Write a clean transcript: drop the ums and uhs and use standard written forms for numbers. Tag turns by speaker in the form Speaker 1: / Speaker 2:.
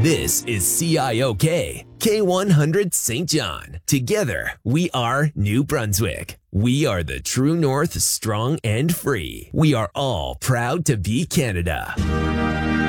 Speaker 1: This is CIOK, K100 St. John. Together, we are New Brunswick. We are the true north, strong and free. We are all proud to be Canada.